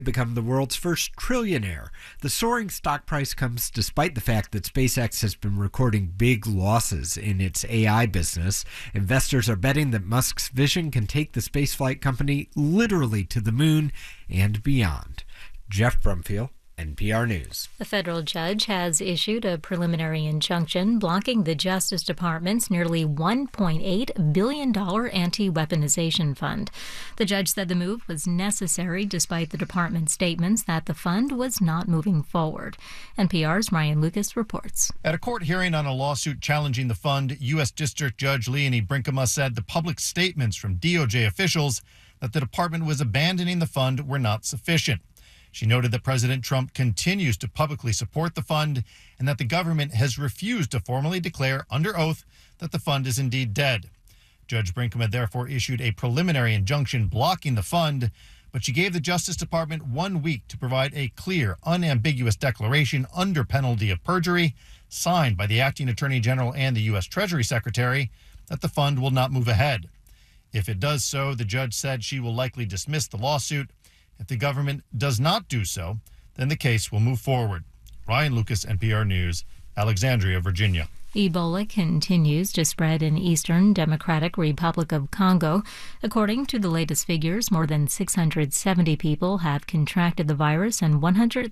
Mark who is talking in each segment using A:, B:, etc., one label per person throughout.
A: become the world's first trillionaire. The soaring stock price comes despite the fact that SpaceX has been recording big losses in its AI business. Investors are betting that Musk's vision can take the spaceflight company literally to the moon and beyond. Jeff Brumfield, NPR News.
B: A federal judge has issued a preliminary injunction blocking the Justice Department's nearly $1.8 billion anti-weaponization fund. The judge said the move was necessary despite the department's statements that the fund was not moving forward. NPR's Ryan Lucas reports.
C: At a court hearing on a lawsuit challenging the fund, U.S. District Judge Leonie Brinkema said the public statements from DOJ officials that the department was abandoning the fund were not sufficient. She noted that President Trump continues to publicly support the fund and that the government has refused to formally declare under oath that the fund is indeed dead. Judge Brinkema therefore issued a preliminary injunction blocking the fund, but she gave the Justice Department 1 week to provide a clear, unambiguous declaration under penalty of perjury, signed by the acting Attorney General and the U.S. Treasury Secretary, that the fund will not move ahead. If it does so, the judge said she will likely dismiss the lawsuit. If the government does not do so, then the case will move forward. Ryan Lucas, NPR News, Alexandria, Virginia.
B: Ebola continues to spread in Eastern Democratic Republic of Congo. According to the latest figures, more than 670 people have contracted the virus and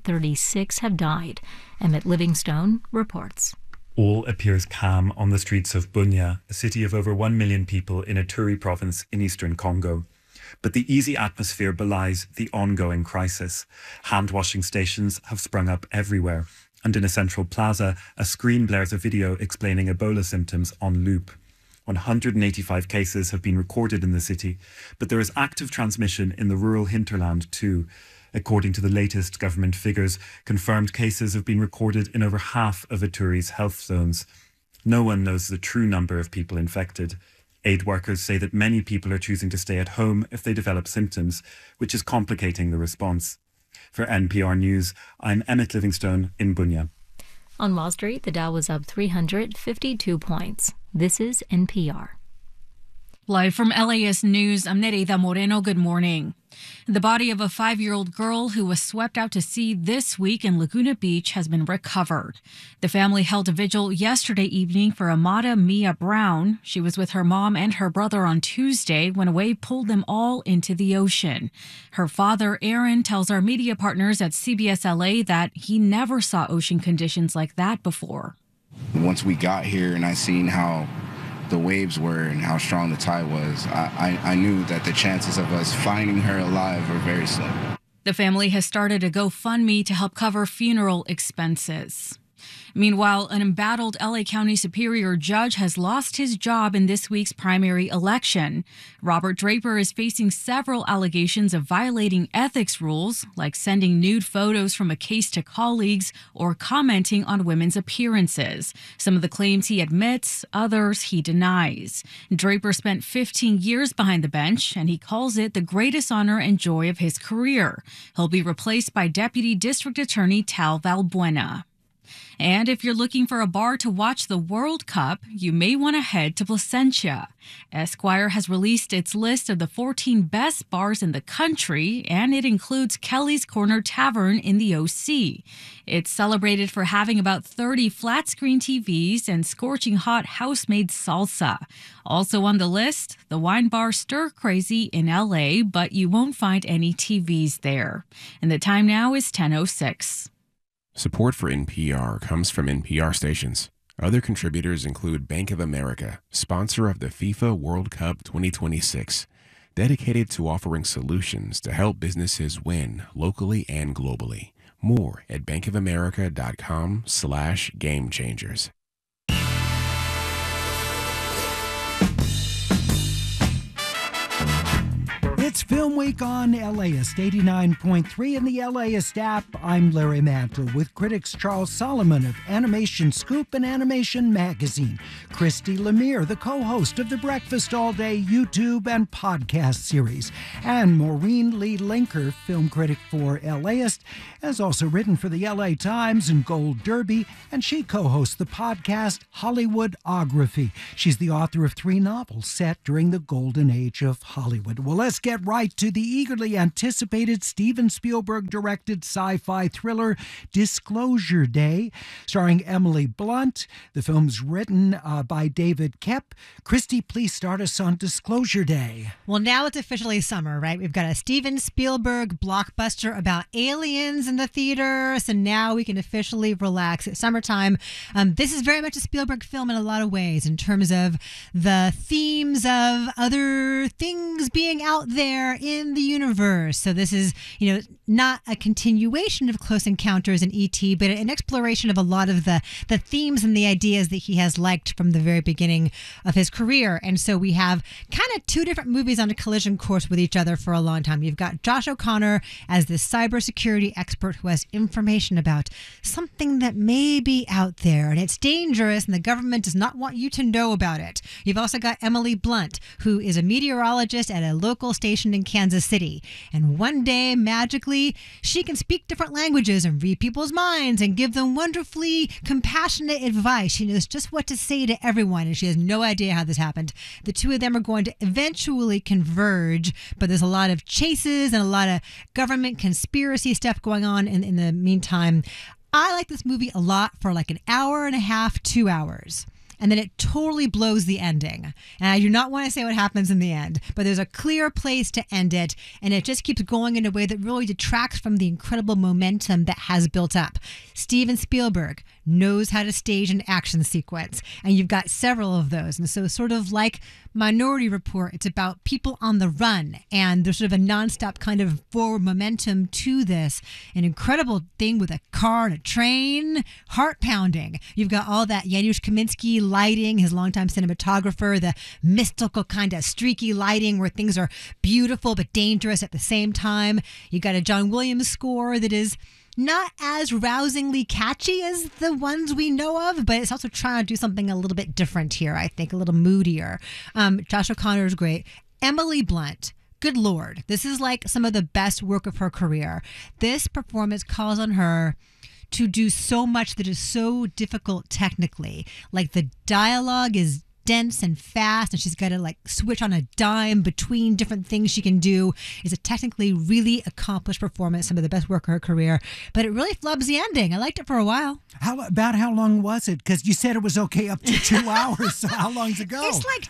B: 136 have died. Emmett Livingstone reports.
D: All appears calm on the streets of Bunia, a city of over 1 million people in Ituri province in eastern Congo. But the easy atmosphere belies the ongoing crisis. Hand-washing stations have sprung up everywhere. And in a central plaza, a screen blares a video explaining Ebola symptoms on loop. 185 cases have been recorded in the city, but there is active transmission in the rural hinterland too. According to the latest government figures, confirmed cases have been recorded in over half of Ituri's health zones. No one knows the true number of people infected. Aid workers say that many people are choosing to stay at home if they develop symptoms, which is complicating the response. For NPR News, I'm Emmett Livingstone in Bunia.
B: On Wall Street, the Dow was up 352 points. This is NPR.
E: Live from LAS News, I'm Nereida Moreno. Good morning. The body of a 5-year-old girl who was swept out to sea this week in Laguna Beach has been recovered. The family held a vigil yesterday evening for Amada Mia Brown. She was with her mom and her brother on Tuesday when a wave pulled them all into the ocean. Her father, Aaron, tells our media partners at CBS LA that he never saw ocean conditions like that before.
F: Once we got here and I seen how the waves were and how strong the tide was, I knew that the chances of us finding her alive were very slim.
E: The family has started a GoFundMe to help cover funeral expenses. Meanwhile, an embattled LA County Superior Judge has lost his job in this week's primary election. Robert Draper is facing several allegations of violating ethics rules, like sending nude photos from a case to colleagues or commenting on women's appearances. Some of the claims he admits, others he denies. Draper spent 15 years behind the bench, and he calls it the greatest honor and joy of his career. He'll be replaced by Deputy District Attorney Tal Valbuena. And if you're looking for a bar to watch the World Cup, you may want to head to Placentia. Esquire has released its list of the 14 best bars in the country, and it includes Kelly's Corner Tavern in the OC. It's celebrated for having about 30 flat-screen TVs and scorching hot house-made salsa. Also on the list, the wine bar Stir Crazy in LA, but you won't find any TVs there. And the time now is 10:06.
G: Support for NPR comes from NPR stations. Other contributors include Bank of America, sponsor of the FIFA World Cup 2026, dedicated to offering solutions to help businesses win locally and globally. More at bankofamerica.com/gamechangers.
H: It's Film Week on LAist 89.3 and the LAist app. I'm Larry Mantle with critics Charles Solomon of Animation Scoop and Animation Magazine, Christy Lemire, the co-host of the Breakfast All Day YouTube and podcast series, and Maureen Lee Linker, film critic for LAist, has also written for the LA Times and Gold Derby, and she co-hosts the podcast Hollywoodography. She's the author of 3 novels set during the golden age of Hollywood. Well, let's get get right to the eagerly anticipated Steven Spielberg-directed sci-fi thriller Disclosure Day, starring Emily Blunt. The film's written by David Koepp. Christy, please start us on Disclosure Day.
I: Well, now it's officially summer, right? We've got a Steven Spielberg blockbuster about aliens in the theater, so now we can officially relax. It's summertime. This is very much a Spielberg film in a lot of ways in terms of the themes of other things being out there in the universe. So this is, not a continuation of Close Encounters and E.T., but an exploration of a lot of the themes and the ideas that he has liked from the very beginning of his career. And so we have kind of two different movies on a collision course with each other for a long time. You've got Josh O'Connor as this cybersecurity expert who has information about something that may be out there, and it's dangerous, and the government does not want you to know about it. You've also got Emily Blunt, who is a meteorologist at a local station in Kansas City. And one day, magically, she can speak different languages and read people's minds and give them wonderfully compassionate advice. She knows just what to say to everyone, and she has no idea how this happened. The two of them are going to eventually converge, but there's a lot of chases and a lot of government conspiracy stuff going on in the meantime. I like this movie a lot for like an hour and a half, 2 hours. And then it totally blows the ending. And I do not want to say what happens in the end, but there's a clear place to end it, and it just keeps going in a way that really detracts from the incredible momentum that has built up. Steven Spielberg knows how to stage an action sequence, and you've got several of those. And so sort of like Minority Report, it's about people on the run, and there's sort of a nonstop kind of forward momentum to this. An incredible thing with a car and a train, heart pounding. You've got all that Janusz Kaminski lighting, his longtime cinematographer, the mystical kind of streaky lighting where things are beautiful but dangerous at the same time. You got a John Williams score that is not as rousingly catchy as the ones we know of, but it's also trying to do something a little bit different here, I think, a little moodier. Josh O'Connor is great. Emily Blunt, good Lord, this is like some of the best work of her career. This performance calls on her to do so much that is so difficult technically. Like the dialogue is dense and fast, and she's got to like switch on a dime between different things she can do. It's a technically really accomplished performance, some of the best work of her career, but it really flubs the ending. I liked it for a while.
H: How long was it? Because you said it was okay up to 2 hours, so how long's it go?
I: It's like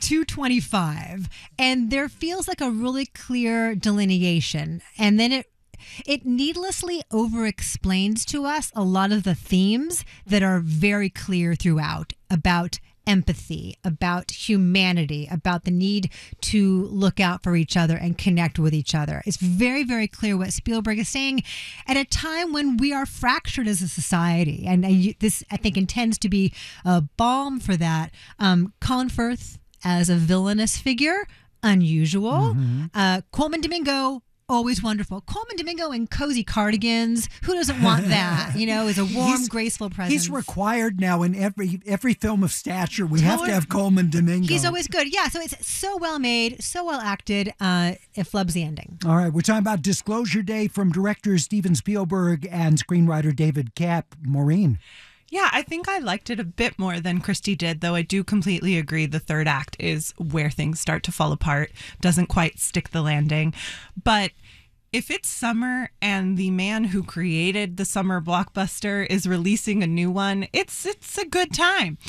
I: 2:25, and there feels like a really clear delineation, and then it needlessly over-explains to us a lot of the themes that are very clear throughout about empathy, about humanity, about the need to look out for each other and connect with each other. It's very, very clear what Spielberg is saying at a time when we are fractured as a society. And this, I think, intends to be a balm for that. Colin Firth as a villainous figure, unusual. Colman Domingo, always wonderful. Colman Domingo in cozy cardigans. Who doesn't want that? Is a warm, graceful presence.
H: He's required now in every film of stature. We have to have Colman Domingo.
I: He's always good. Yeah, so it's so well made, so well acted. It flubs the ending.
H: All right, we're talking about Disclosure Day from director Steven Spielberg and screenwriter David Koepp. Maureen.
J: Yeah, I think I liked it a bit more than Christy did, though I do completely agree the third act is where things start to fall apart, doesn't quite stick the landing. But if it's summer and the man who created the summer blockbuster is releasing a new one, it's a good time.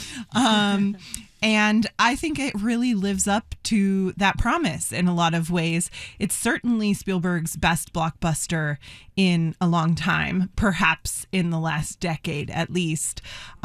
J: And I think it really lives up to that promise in a lot of ways. It's certainly Spielberg's best blockbuster in a long time, perhaps in the last decade at least.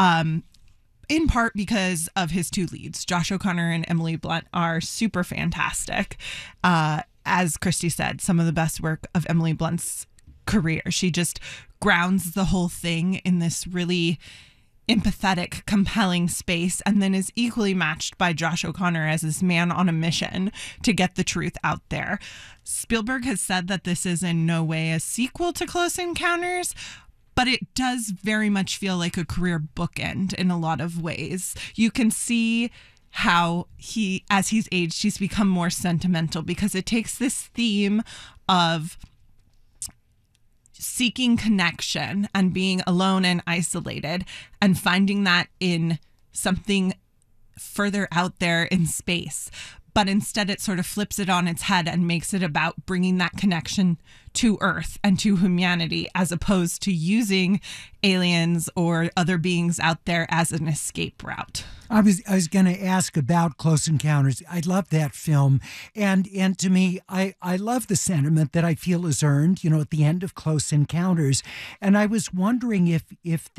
J: In part because of his two leads. Josh O'Connor and Emily Blunt are super fantastic. As Christy said, some of the best work of Emily Blunt's career. She just grounds the whole thing in this really empathetic, compelling space, and then is equally matched by Josh O'Connor as this man on a mission to get the truth out there. Spielberg has said that this is in no way a sequel to Close Encounters, but it does very much feel like a career bookend in a lot of ways. You can see how as he's aged, he's become more sentimental because it takes this theme of seeking connection and being alone and isolated and finding that in something further out there in space. but instead it sort of flips it on its head and makes it about bringing that connection to Earth and to humanity, as opposed to using aliens or other beings out there as an escape route.
H: I was going to ask about Close Encounters. I love that film, and to me, I love the sentiment that I feel is earned, at the end of Close Encounters. And I was wondering if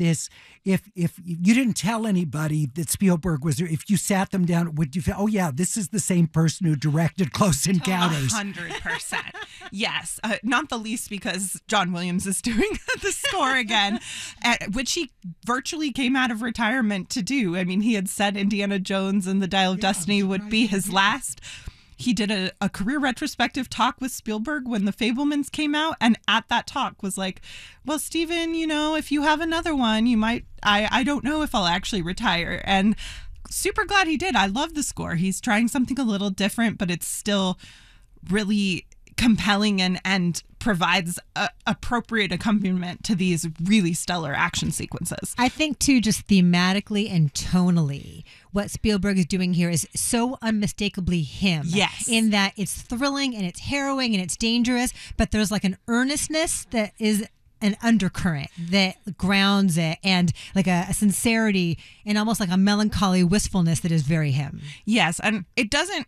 H: you didn't tell anybody that Spielberg was there, if you sat them down, would you feel, oh yeah, this is the same person who directed Close Encounters?
J: 100%. Yes, not the least because John Williams is doing the score again, which he virtually came out of retirement to do. I mean, he had said Indiana Jones and the Dial of Destiny would be his last. He did a career retrospective talk with Spielberg when The Fabelmans came out, and at that talk was like, well, Steven, if you have another one, you might, I don't know if I'll actually retire. And super glad he did. I love the score. He's trying something a little different, but it's still really compelling and provides appropriate accompaniment to these really stellar action sequences.
I: I think too, just thematically and tonally, what Spielberg is doing here is so unmistakably him.
J: Yes.
I: In that it's thrilling and it's harrowing and it's dangerous, but there's like an earnestness that is an undercurrent that grounds it, and like a sincerity and almost like a melancholy wistfulness that is very him.
J: Yes, and it doesn't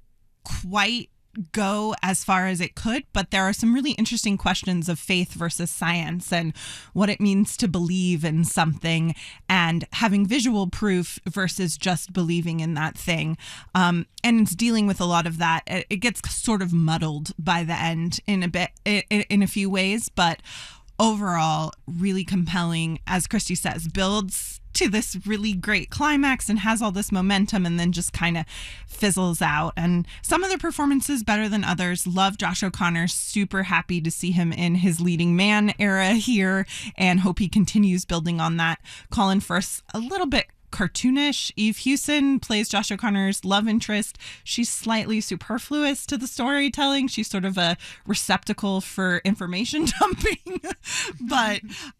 J: quite go as far as it could, but there are some really interesting questions of faith versus science and what it means to believe in something and having visual proof versus just believing in that thing. And it's dealing with a lot of that. It gets sort of muddled by the end in a few ways, but overall really compelling, as Christy says, builds to this really great climax and has all this momentum and then just kind of fizzles out. And some of the performances better than others. Love Josh O'Connor. Super happy to see him in his leading man era here and hope he continues building on that. Colin Firth, a little bit cartoonish. Eve Hewson plays Josh O'Connor's love interest. She's slightly superfluous to the storytelling. She's sort of a receptacle for information dumping. But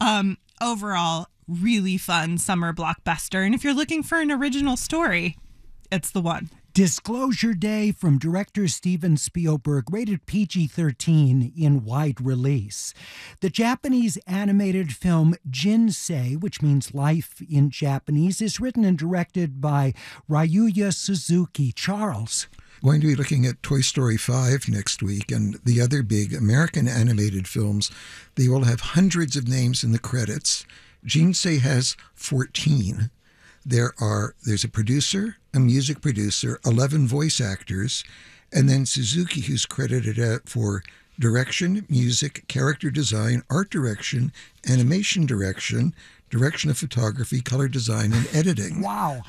J: overall, really fun summer blockbuster. And if you're looking for an original story, it's the one.
H: Disclosure Day from director Steven Spielberg, rated PG-13 in wide release. The Japanese animated film Jinsei, which means life in Japanese, is written and directed by Ryuya Suzuki. Charles.
K: Going to be looking at Toy Story 5 next week and the other big American animated films. They will have hundreds of names in the credits. Jinsei has 14. There's a producer, a music producer, 11 voice actors, and then Suzuki, who's credited for direction, music, character design, art direction, animation direction, direction of photography, color design, and editing.
H: Wow.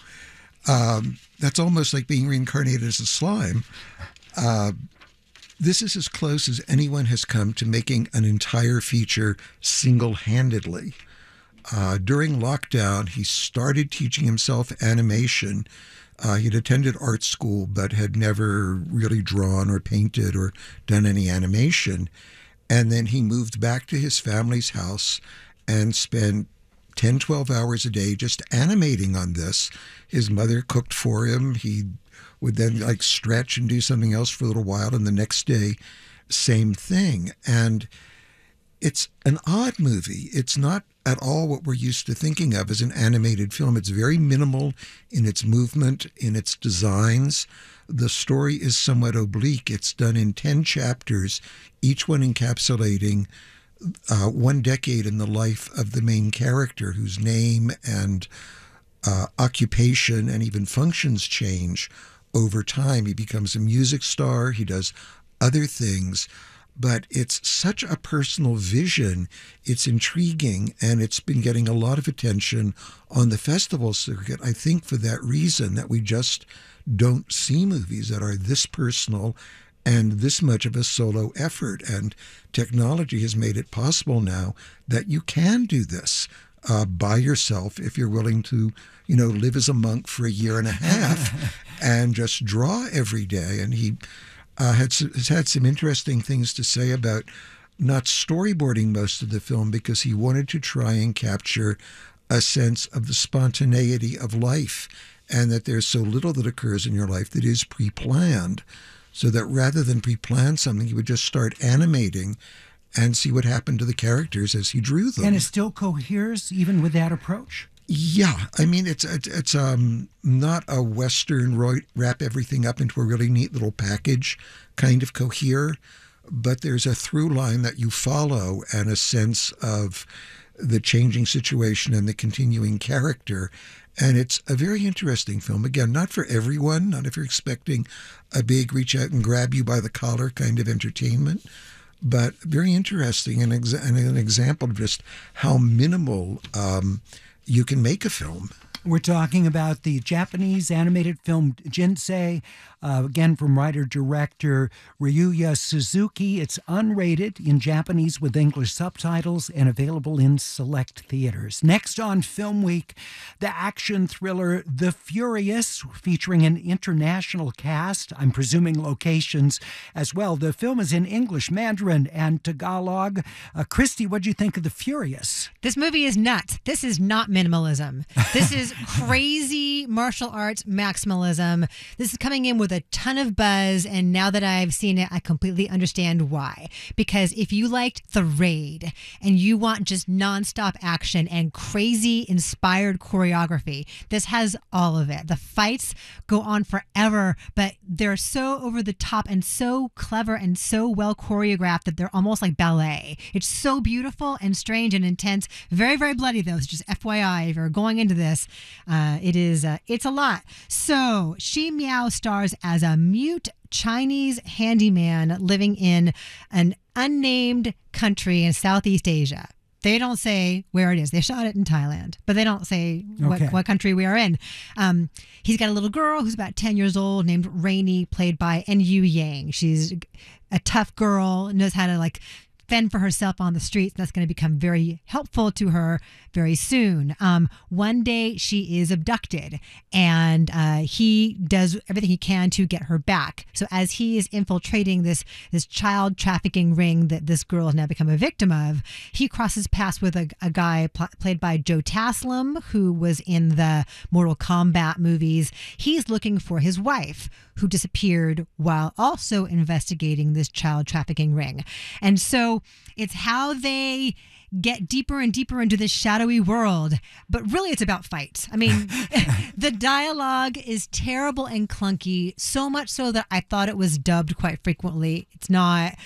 K: That's almost like being reincarnated as a slime. This is as close as anyone has come to making an entire feature single-handedly. During lockdown, he started teaching himself animation. He'd attended art school, but had never really drawn or painted or done any animation. And then he moved back to his family's house and spent 10, 12 hours a day just animating on this. His mother cooked for him. He would then stretch and do something else for a little while. And the next day, same thing. And it's an odd movie. It's not at all what we're used to thinking of as an animated film. It's very minimal in its movement, in its designs. The story is somewhat oblique. It's done in 10 chapters, each one encapsulating 1 decade in the life of the main character, whose name and occupation and even functions change over time. He becomes a music star. He does other things. But it's such a personal vision. It's intriguing, and it's been getting a lot of attention on the festival circuit, I think for that reason, that we just don't see movies that are this personal and this much of a solo effort. And technology has made it possible now that you can do this by yourself if you're willing to, live as a monk for a year and a half and just draw every day. And he has had some interesting things to say about not storyboarding most of the film because he wanted to try and capture a sense of the spontaneity of life, and that there's so little that occurs in your life that is pre-planned, so that rather than pre-plan something, you would just start animating and see what happened to the characters as he drew them.
H: And it still coheres even with that approach?
K: Yeah, I mean, it's not a Western wrap everything up into a really neat little package kind of cohere, but there's a through line that you follow and a sense of the changing situation and the continuing character. And it's a very interesting film. Again, not for everyone, not if you're expecting a big reach out and grab you by the collar kind of entertainment, but very interesting and an example of just how minimal you can make a film.
H: We're talking about the Japanese animated film Jinsei, again from writer-director Ryuya Suzuki. It's unrated in Japanese with English subtitles and available in select theaters. Next on Film Week, the action thriller The Furious, featuring an international cast, I'm presuming locations as well. The film is in English, Mandarin, and Tagalog. Christy, what do you think of The Furious?
I: This movie is nuts. This is not minimalism. This is crazy martial arts maximalism. This is coming in with a ton of buzz, and now that I've seen it, I completely understand why. Because if you liked The Raid and you want just nonstop action and crazy inspired choreography, this has all of it. The fights go on forever, but they're so over the top and so clever and so well choreographed that they're almost like ballet. It's so beautiful and strange and intense. Very, very bloody though. So just FYI, if you're going into this, it's a lot. So Xi Miao stars as a mute Chinese handyman living in an unnamed country in Southeast Asia. They don't say where it is. They shot it in Thailand, but they don't say what country we are in. He's got a little girl who's about 10 years old named Rainey, played by NU Yang. She's a tough girl, knows how to fend for herself on the streets. That's going to become very helpful to her very soon. One day she is abducted, and he does everything he can to get her back. So as he is infiltrating this child trafficking ring that this girl has now become a victim of, he crosses paths with a guy played by Joe Taslim, who was in the Mortal Kombat movies. He's looking for his wife, who disappeared while also investigating this child trafficking ring. And so it's how they get deeper and deeper into this shadowy world, but really it's about fights. I mean, the dialogue is terrible and clunky, so much so that I thought it was dubbed quite frequently. It's not.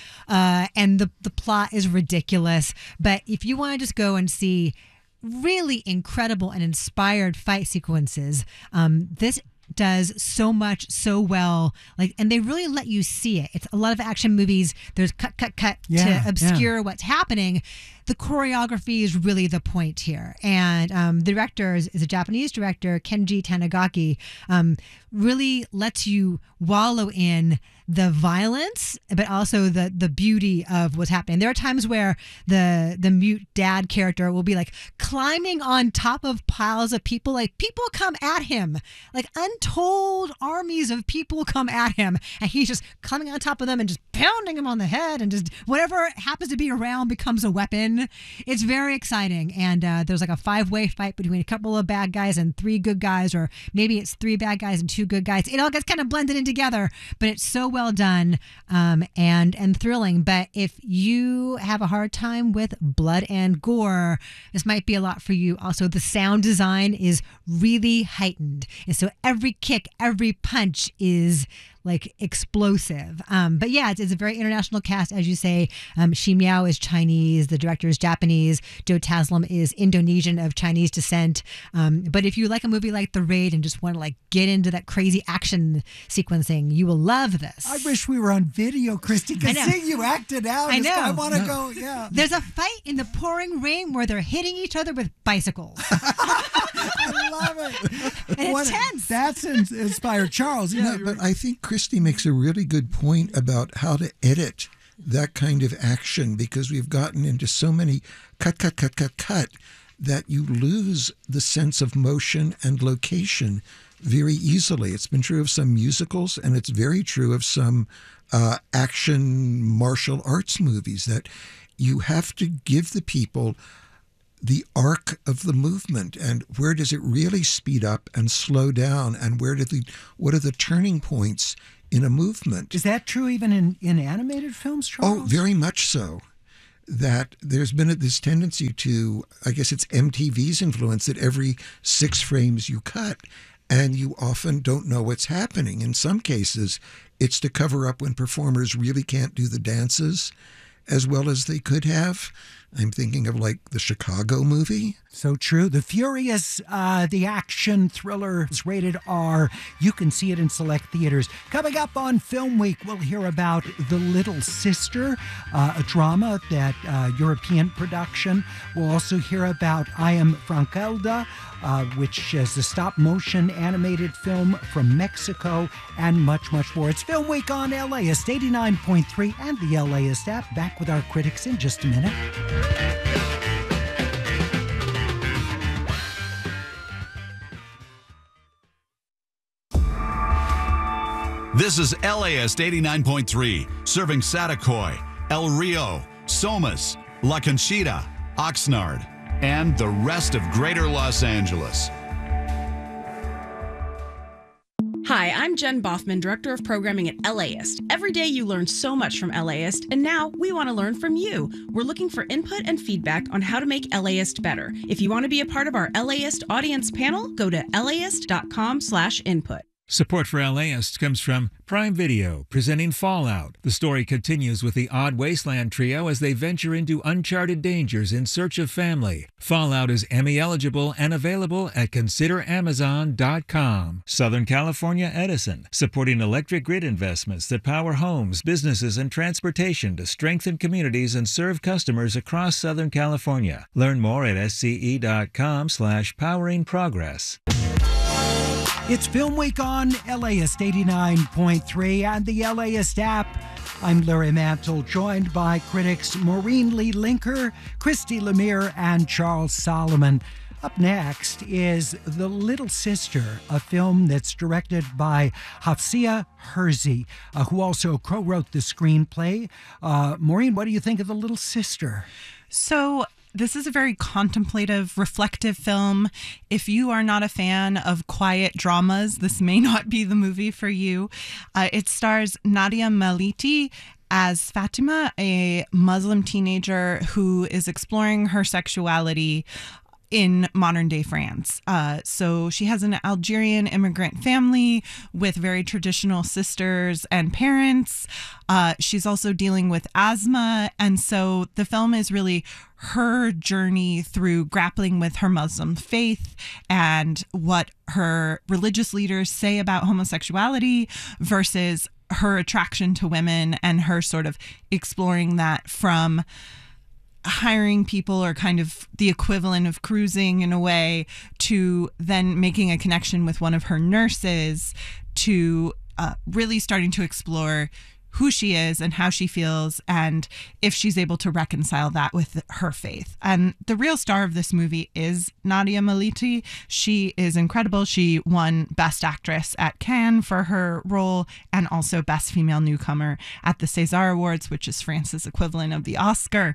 I: And the plot is ridiculous. But if you want to just go and see really incredible and inspired fight sequences, this does so much so well, and they really let you see it. It's a lot of action movies. There's cut to obscure what's happening. The choreography is really the point here. And the director is a Japanese director, Kenji Tanigaki, really lets you wallow in the violence, but also the beauty of what's happening. There are times where the mute dad character will be climbing on top of piles of people. People come at him, untold armies of people come at him, and he's just climbing on top of them and just pounding them on the head, and just whatever happens to be around becomes a weapon. It's very exciting. And there's a 5-way fight between a couple of bad guys and 3 good guys, or maybe it's 3 bad guys and 2 good guys. It all gets kind of blended in together, but it's so well done and thrilling. But if you have a hard time with blood and gore, this might be a lot for you. Also, the sound design is really heightened, and so every kick, every punch is explosive. But yeah, it's a very international cast, as you say. Xi Miao is Chinese, the director is Japanese, Joe Taslim is Indonesian of Chinese descent. But if you like a movie like The Raid and just want to get into that crazy action sequencing, you will love this.
H: I wish we were on video, Christy, because seeing you acted out,
I: I know.
H: I want to go, yeah.
I: There's a fight in the pouring rain where they're hitting each other with bicycles.
H: I love it.
I: And it's tense.
H: That's inspired Charles.
K: But I think Christy makes a really good point about how to edit that kind of action, because we've gotten into so many cut that you lose the sense of motion and location very easily. It's been true of some musicals, and it's very true of some action martial arts movies, that you have to give the people the arc of the movement and where does it really speed up and slow down, and what are the turning points in a movement.
H: Is that true even in animated films, Charles?
K: Oh, very much so. That there's been this tendency to, I guess it's MTV's influence, that every 6 frames you cut and you often don't know what's happening. In some cases, it's to cover up when performers really can't do the dances as well as they could have. I'm thinking of like the Chicago movie.
H: So true. The Furious, the action thriller, is rated R. You can see it in select theaters. Coming up on Film Week, we'll hear about The Little Sister, a drama, that European production. We'll also hear about I Am Frankelda, which is a stop-motion animated film from Mexico, and much, much more. It's Film Week on LAist 89.3 and the LAist app. Back with our critics in just a minute.
L: This is LAist 89.3, serving Saticoy, El Rio, Somas, La Conchita, Oxnard, and the rest of Greater Los Angeles.
M: Hi, I'm Jen Boffman, Director of Programming at LAist. Every day you learn so much from LAist, and now we want to learn from you. We're looking for input and feedback on how to make LAist better. If you want to be a part of our LAist audience panel, go to laist.com/input.
N: Support for LAist comes from Prime Video, presenting Fallout. The story continues with the Odd Wasteland trio as they venture into uncharted dangers in search of family. Fallout is Emmy eligible and available at consideramazon.com. Southern California Edison, supporting electric grid investments that power homes, businesses, and transportation to strengthen communities and serve customers across Southern California. Learn more at sce.com/poweringprogress.
H: It's Film Week on LAist 89.3 and the LAist app. I'm Larry Mantle, joined by critics Maureen Lee Linker, Christy Lemire, and Charles Solomon. Up next is The Little Sister, a film that's directed by Hafsia Herzi, who also co-wrote the screenplay. Maureen, what do you think of The Little Sister?
J: So this is a very contemplative, reflective film. If you are not a fan of quiet dramas, this may not be the movie for you. It stars Nadia Maliti as Fatima, a Muslim teenager who is exploring her sexuality in modern day France. So she has an Algerian immigrant family with very traditional sisters and parents. She's also dealing with asthma. And so the film is really her journey through grappling with her Muslim faith and what her religious leaders say about homosexuality versus her attraction to women, and her sort of exploring that from hiring people, or kind of the equivalent of cruising in a way, to then making a connection with one of her nurses, to really starting to explore who she is and how she feels, and if she's able to reconcile that with her faith. And the real star of this movie is Nadia Maliti. She is incredible. She won Best Actress at Cannes for her role, and also Best Female Newcomer at the César Awards, which is France's equivalent of the Oscar.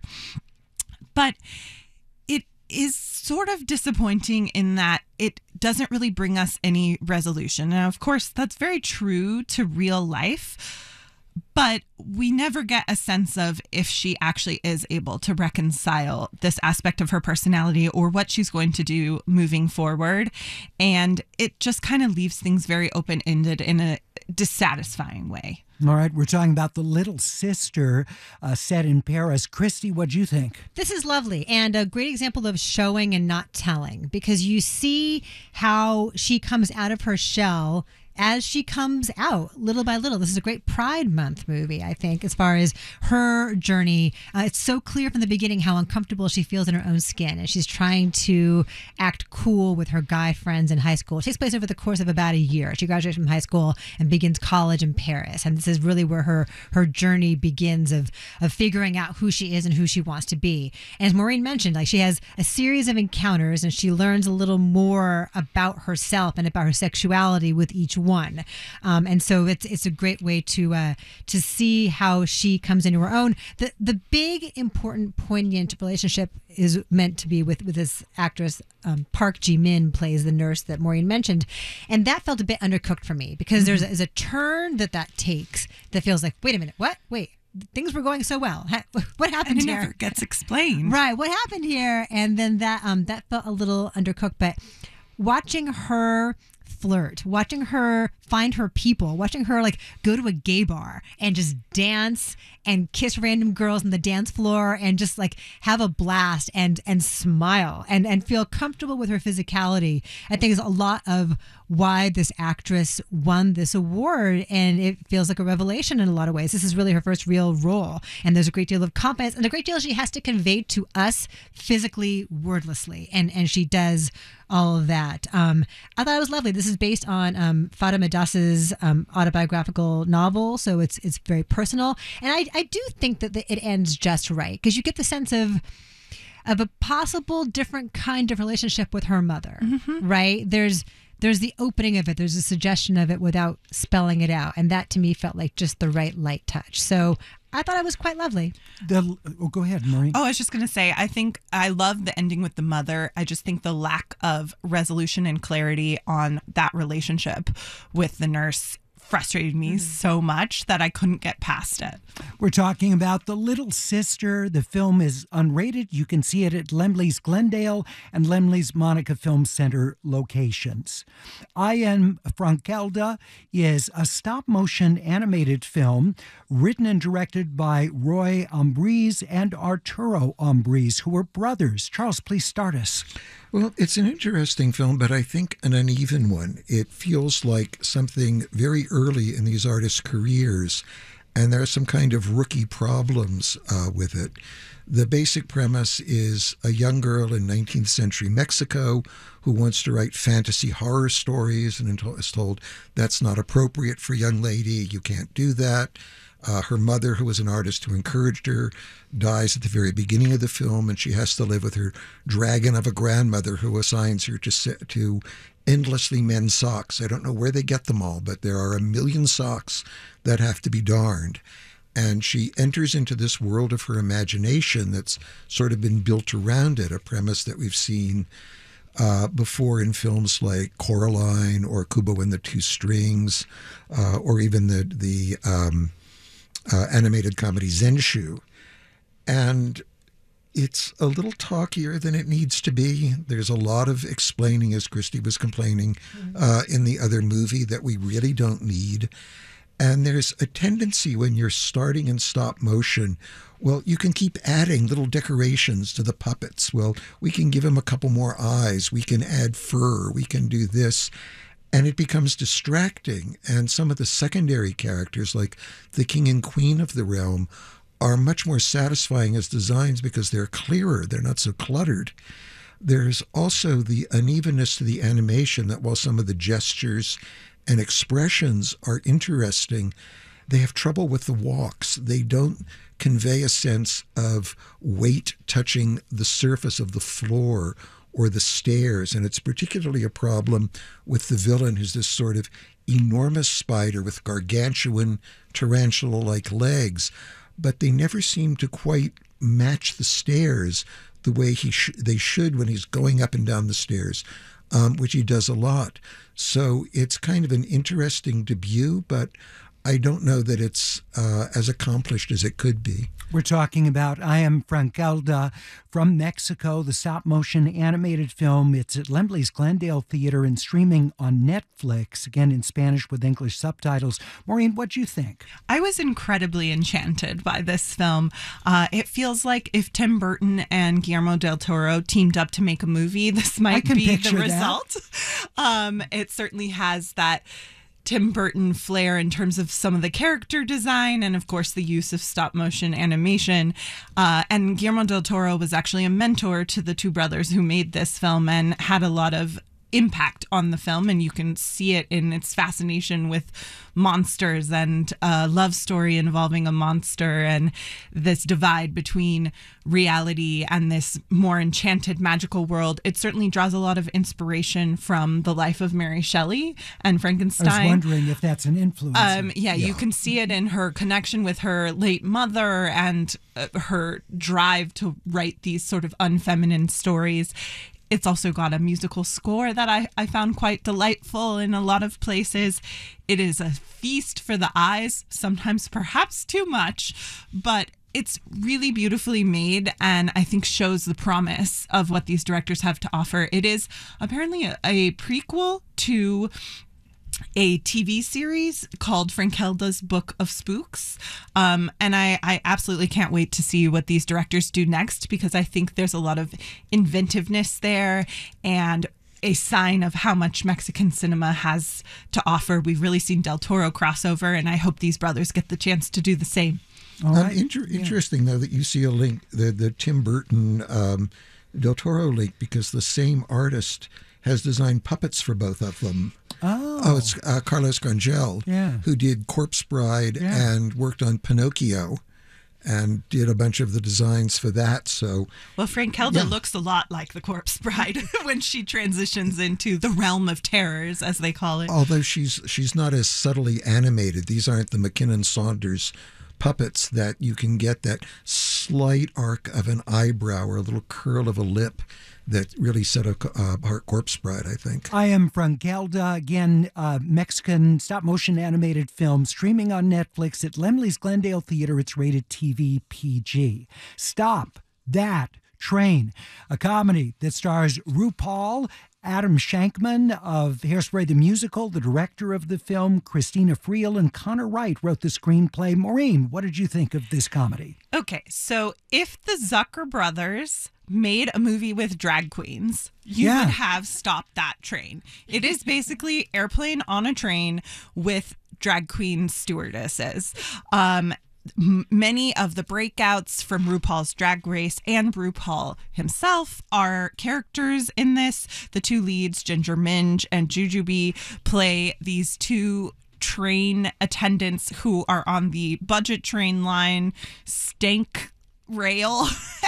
J: But it is sort of disappointing in that it doesn't really bring us any resolution. Now, of course, that's very true to real life, but we never get a sense of if she actually is able to reconcile this aspect of her personality or what she's going to do moving forward. And it just kind of leaves things very open-ended in a dissatisfying way.
H: All right, we're talking about The Little Sister, set in Paris. Christy, what'd you think?
I: This is lovely and a great example of showing and not telling, because you see how she comes out of her shell as she comes out little by little. This is a great Pride Month movie, I think, as far as her journey. It's so clear from the beginning how uncomfortable she feels in her own skin, and she's trying to act cool with her guy friends in high school. It takes place over the course of about a year. She graduates from high school and begins college in Paris, and this is really where her journey begins of figuring out who she is and who she wants to be. And as Maureen mentioned, like, she has a series of encounters, and she learns a little more about herself and about her sexuality with each one, and so it's a great way to see how she comes into her own. The big, important, poignant relationship is meant to be with this actress. Park Ji-min plays the nurse that Maureen mentioned, and that felt a bit undercooked for me because there's a turn that takes that feels like, wait a minute, what? Wait, things were going so well. What happened
J: and it
I: here?
J: never gets explained.
I: Right, what happened here? And then that felt a little undercooked, but watching her flirt, watching her find her people, watching her like go to a gay bar and just dance and kiss random girls on the dance floor and just like have a blast and smile and feel comfortable with her physicality, I think is a lot of why this actress won this award, and it feels like a revelation in a lot of ways. This is really her first real role, and there's a great deal of confidence and a great deal she has to convey to us physically, wordlessly, and she does all of that. I thought it was lovely. This is based on Fatima Das's autobiographical novel, so it's very personal, and I do think that it ends just right because you get the sense of a possible different kind of relationship with her mother, right? There's the opening of it. There's a suggestion of it without spelling it out. And that to me felt like just the right light touch. So I thought it was quite lovely.
K: Go ahead, Maureen.
J: Oh, I was just going to say, I think I love the ending with the mother. I just think the lack of resolution and clarity on that relationship with the nurse frustrated me so much that I couldn't get past it.
H: We're talking about The Little Sister. The film is unrated. You can see it at Lemley's Glendale and Lemley's Monica Film Center locations. I Am Frankelda is a stop-motion animated film written and directed by Roy Ombrise and Arturo Ombrise, who were brothers. Charles, please start us.
K: Well, it's an interesting film, but I think an uneven one. It feels like something very early in these artists' careers, and there are some kind of rookie problems with it. The basic premise is a young girl in 19th century Mexico who wants to write fantasy horror stories and is told that's not appropriate for a young lady, you can't do that. Her mother, who was an artist who encouraged her, dies at the very beginning of the film, and she has to live with her dragon of a grandmother who assigns her to endlessly mend socks. I don't know where they get them all, but there are 1 million socks that have to be darned. And she enters into this world of her imagination that's sort of been built around it, a premise that we've seen before in films like Coraline or Kubo and the Two Strings, or even the animated comedy Zenshu. And it's a little talkier than it needs to be. There's a lot of explaining, as Christy was complaining, in the other movie that we really don't need. And there's a tendency when you're starting in stop motion, well, you can keep adding little decorations to the puppets. Well, we can give them a couple more eyes. We can add fur. We can do this. And it becomes distracting. And some of the secondary characters, like the king and queen of the realm, are much more satisfying as designs because they're clearer. They're not so cluttered. There's also the unevenness to the animation that while some of the gestures and expressions are interesting, they have trouble with the walks. They don't convey a sense of weight touching the surface of the floor or the stairs. And it's particularly a problem with the villain, who's this sort of enormous spider with gargantuan tarantula-like legs, but they never seem to quite match the stairs the way they should when he's going up and down the stairs, which he does a lot. So it's kind of an interesting debut, but I don't know that it's as accomplished as it could be.
H: We're talking about I Am Frankelda from Mexico, the stop-motion animated film. It's at Lemley's Glendale Theater and streaming on Netflix, again in Spanish with English subtitles. Maureen, what'd you think?
J: I was incredibly enchanted by this film. It feels like if Tim Burton and Guillermo del Toro teamed up to make a movie, this might be the result. It certainly has that Tim Burton flair in terms of some of the character design and, of course, the use of stop-motion animation. And Guillermo del Toro was actually a mentor to the two brothers who made this film and had a lot of impact on the film, and you can see it in its fascination with monsters and a love story involving a monster and this divide between reality and this more enchanted magical world. It certainly draws a lot of inspiration from the life of Mary Shelley and Frankenstein.
H: I was wondering if that's an influence.
J: Yeah, you can see it in her connection with her late mother and her drive to write these sort of unfeminine stories. It's also got a musical score that I found quite delightful in a lot of places. It is a feast for the eyes, sometimes perhaps too much, but it's really beautifully made and I think shows the promise of what these directors have to offer. It is apparently a prequel to a TV series called Frankelda's Book of Spooks. And I absolutely can't wait to see what these directors do next, because I think there's a lot of inventiveness there and a sign of how much Mexican cinema has to offer. We've really seen Del Toro crossover, and I hope these brothers get the chance to do the same.
K: Interesting, though, that you see a link, the Tim Burton Del Toro link, because the same artist has designed puppets for both of them. Oh, it's Carlos Rangel, who did Corpse Bride and worked on Pinocchio and did a bunch of the designs for that. So,
J: well, Frankelda looks a lot like the Corpse Bride when she transitions into the realm of terrors, as they call it.
K: Although she's not as subtly animated. These aren't the McKinnon Saunders puppets that you can get that slight arc of an eyebrow or a little curl of a lip that really set apart Corpse Bride, I think.
H: I Am Frankelda, again, Mexican stop-motion animated film streaming on Netflix at Laemmle's Glendale Theater. It's rated TV PG. Stop That Train, a comedy that stars RuPaul, Adam Shankman of Hairspray the Musical, the director of the film, Christina Friel, and Connor Wright wrote the screenplay. Maureen, what did you think of this comedy?
J: Okay, so if the Zucker brothers made a movie with drag queens, you would have Stopped That Train. It is basically Airplane on a train with drag queen stewardesses. Many of the breakouts from RuPaul's Drag Race and RuPaul himself are characters in this. The two leads, Ginger Minj and Jujubee, play these two train attendants who are on the budget train line, stank rail,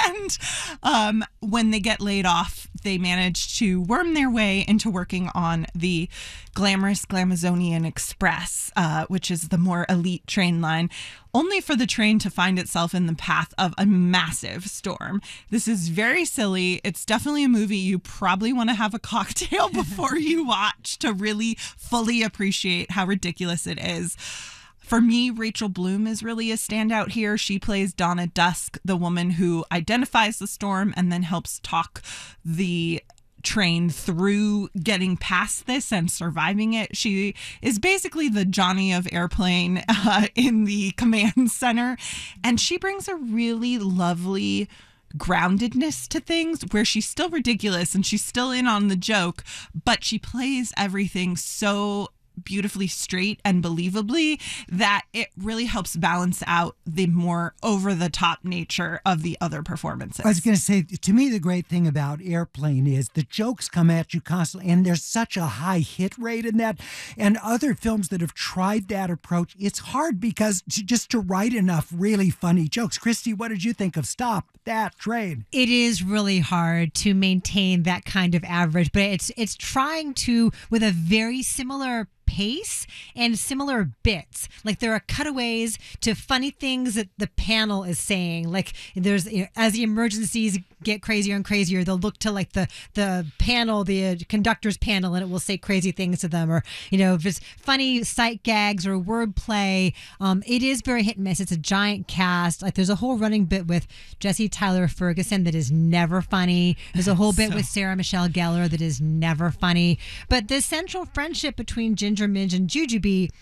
J: and when they get laid off, they manage to worm their way into working on the glamorous Glamazonian Express, which is the more elite train line, only for the train to find itself in the path of a massive storm. This is very silly. It's definitely a movie you probably want to have a cocktail before you watch to really fully appreciate how ridiculous it is. For me, Rachel Bloom is really a standout here. She plays Donna Dusk, the woman who identifies the storm and then helps talk the train through getting past this and surviving it. She is basically the Johnny of Airplane in the command center, and she brings a really lovely groundedness to things where she's still ridiculous and she's still in on the joke, but she plays everything so beautifully straight and believably that it really helps balance out the more over-the-top nature of the other performances.
H: I was going to say, to me, the great thing about Airplane is the jokes come at you constantly, and there's such a high hit rate in that. And other films that have tried that approach, it's hard because just to write enough really funny jokes. Christy, what did you think of Stop That Train?
I: It is really hard to maintain that kind of average, but it's trying to, with a very similar pace and similar bits. Like there are cutaways to funny things that the panel is saying. Like there's, as the emergencies get crazier and crazier, they'll look to like the panel, the conductor's panel, and it will say crazy things to them. Or, if it's funny sight gags or wordplay, it is very hit and miss. It's a giant cast. Like there's a whole running bit with Jesse Tyler Ferguson that is never funny. There's a whole bit with Sarah Michelle Gellar that is never funny. But the central friendship between Ginger Minj and Jujubee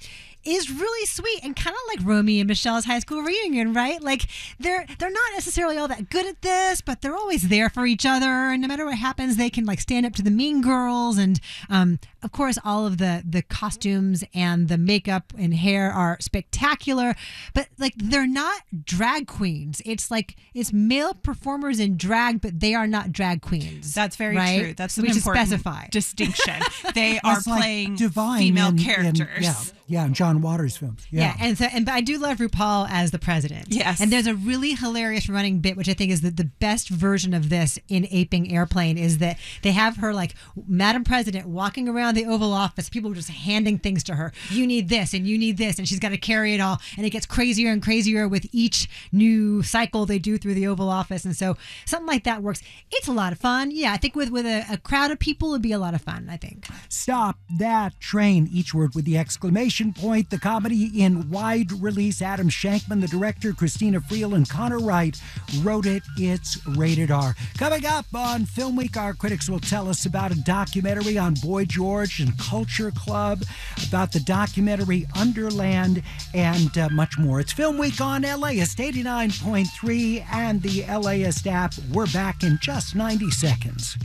I: is really sweet and kind of like Romeo and Michelle's high school reunion, right? Like they're not necessarily all that good at this, but they're always there for each other, and no matter what happens, they can like stand up to the mean girls. And of course, all of the costumes and the makeup and hair are spectacular, but like they're not drag queens. It's male performers in drag, but they are not drag queens.
J: That's very true. That's an
I: we should
J: important
I: specify
J: distinction. They are playing
H: like Divine
J: female characters.
H: In John Waters films.
I: Yeah, but I do love RuPaul as the president.
J: Yes.
I: And there's a really hilarious running bit, which I think is the best version of this in Aping Airplane, is that they have her like Madam President walking around the Oval Office, people just handing things to her. You need this and you need this, and she's got to carry it all, and it gets crazier and crazier with each new cycle they do through the Oval Office. And so something like that works. It's a lot of fun. Yeah, I think with a crowd of people, it'd be a lot of fun, I think.
H: Stop that train, each word with the exclamation point. The comedy in wide release. Adam Shankman, the director, Christina Friel and Connor Wright wrote it. It's rated R. Coming up on Film Week, our critics will tell us about a documentary on Boy George and Culture Club, about the documentary Underland, and much more. It's Film Week on LAist 89.3 and the LAist app. We're back in just 90 seconds.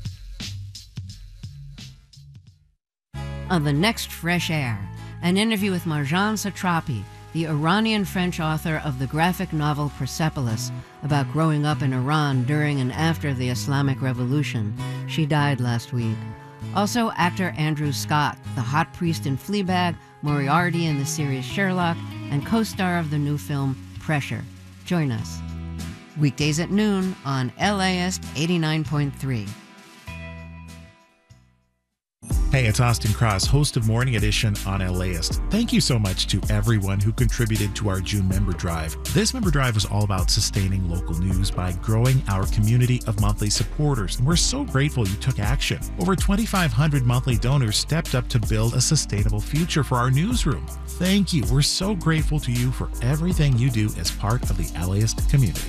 O: On the next Fresh Air, an interview with Marjane Satrapi, the Iranian-French author of the graphic novel Persepolis, about growing up in Iran during and after the Islamic Revolution. She died last week. Also, actor Andrew Scott, the hot priest in Fleabag, Moriarty in the series Sherlock, and co-star of the new film Pressure. Join us. Weekdays at noon on LAist 89.3.
P: Hey, it's Austin Cross, host of Morning Edition on LAist. Thank you so much to everyone who contributed to our June member drive. This member drive was all about sustaining local news by growing our community of monthly supporters, and we're so grateful you took action. Over 2,500 monthly donors stepped up to build a sustainable future for our newsroom. Thank you. We're so grateful to you for everything you do as part of the LAist community.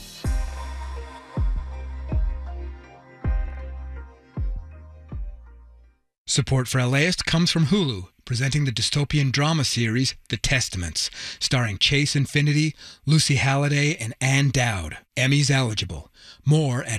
Q: Support for LAist comes from Hulu, presenting the dystopian drama series The Testaments, starring Chase Infinity, Lucy Halliday, and Ann Dowd. Emmys eligible. More at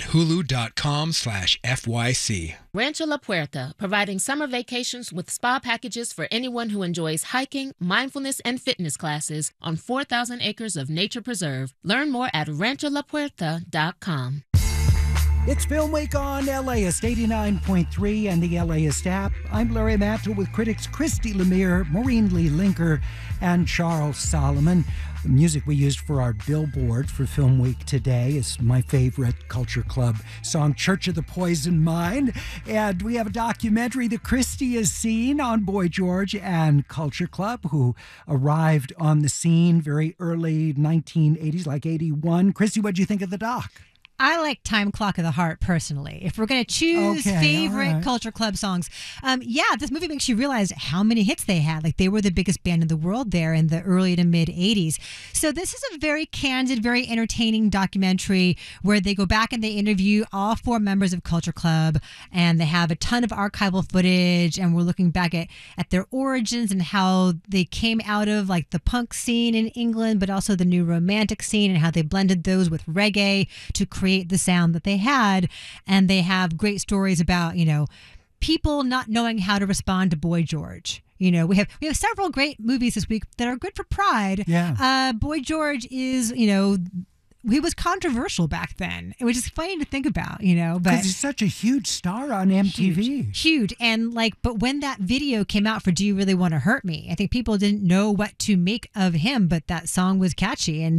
Q: hulu.com/FYC.
R: Rancho La Puerta, providing summer vacations with spa packages for anyone who enjoys hiking, mindfulness, and fitness classes on 4,000 acres of nature preserve. Learn more at rancholapuerta.com.
H: It's Film Week on LAist 89.3 and the LAist app. I'm Larry Mantle with critics Christy Lemire, Maureen Lee Linker, and Charles Solomon. The music we used for our billboard for Film Week today is my favorite Culture Club song, Church of the Poison Mind. And we have a documentary that Christy has seen on Boy George and Culture Club, who arrived on the scene very early 1980s, like 81. Christy, what did you think of the doc?
I: I like Time Clock of the Heart, personally. If we're going to choose favorite Culture Club songs, this movie makes you realize how many hits they had. Like, they were the biggest band in the world there in the early to mid 80s. So this is a very candid, very entertaining documentary where they go back and they interview all four members of Culture Club, and they have a ton of archival footage, and we're looking back at their origins and how they came out of like the punk scene in England, but also the new romantic scene, and how they blended those with reggae to create the sound that they had. And they have great stories about, people not knowing how to respond to Boy George. We have several great movies this week that are good for Pride.
H: Yeah.
I: Boy George is, he was controversial back then, which is funny to think about, but
H: because he's such a huge star on MTV.
I: Huge. And but when that video came out for Do You Really Want to Hurt Me, I think people didn't know what to make of him, but that song was catchy and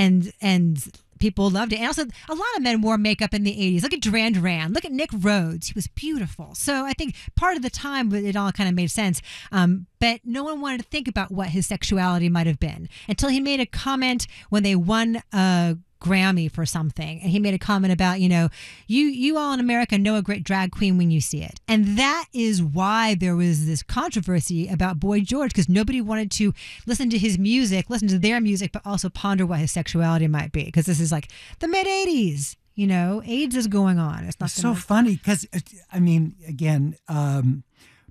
I: people loved it. And also, a lot of men wore makeup in the 80s. Look at Duran Duran. Look at Nick Rhodes. He was beautiful. So I think part of the time it all kind of made sense. But no one wanted to think about what his sexuality might have been until he made a comment when they won a Grammy for something, and he made a comment about you all in America know a great drag queen when you see it. And that is why there was this controversy about Boy George, because nobody wanted to listen to his music, listen to their music, but also ponder what his sexuality might be, because this is like the mid 80s. AIDS is going on. It's not
H: so funny because, again,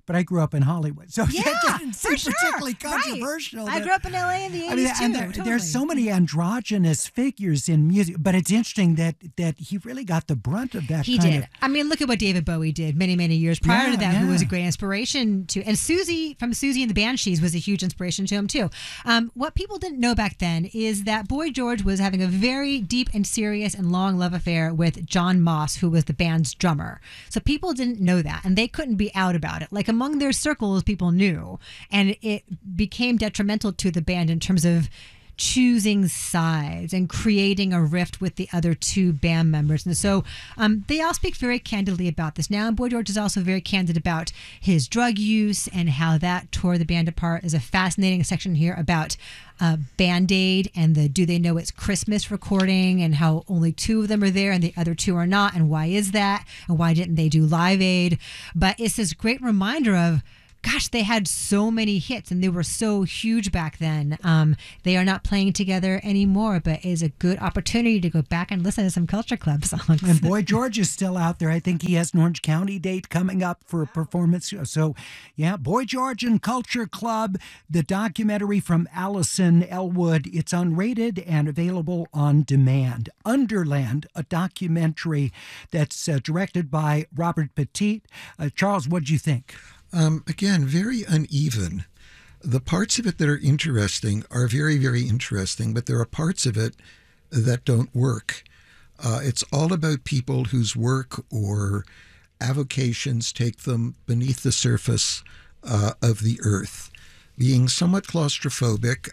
H: but I grew up in Hollywood, so
I: Yeah,
H: that didn't seem
I: for sure.
H: particularly
I: Right.
H: controversial.
I: I grew up in LA in the 80s
H: and
I: too.
H: there's
I: Totally.
H: so many androgynous figures in music, but it's interesting that he really got the brunt of that.
I: He
H: kind
I: did.
H: of,
I: I mean, look at what David Bowie did many, many years prior to that, who
H: Yeah.
I: was a great inspiration to. And Susie from Susie and the Banshees was a huge inspiration to him, too. What people didn't know back then is that Boy George was having a very deep and serious and long love affair with John Moss, who was the band's drummer. So people didn't know that, and they couldn't be out about it. Like among their circles, people knew. And it became detrimental to the band in terms of choosing sides and creating a rift with the other two band members. And so they all speak very candidly about this now. And Boy George is also very candid about his drug use and how that tore the band apart. There's a fascinating section here about Band-Aid and the Do They Know It's Christmas recording and how only two of them are there and the other two are not. And why is that? And why didn't they do Live Aid? But it's this great reminder of, gosh, they had so many hits and they were so huge back then. They are not playing together anymore, but it is a good opportunity to go back and listen to some Culture Club songs.
H: And Boy George is still out there. I think he has an Orange County date coming up for a performance. So, yeah, Boy George and Culture Club, the documentary from Allison Elwood. It's unrated and available on demand. Underland, a documentary that's directed by Robert Petit. Charles, what do you think?
K: Again, very uneven. The parts of it that are interesting are very, very interesting, but there are parts of it that don't work. It's all about people whose work or avocations take them beneath the surface of the earth. Being somewhat claustrophobic,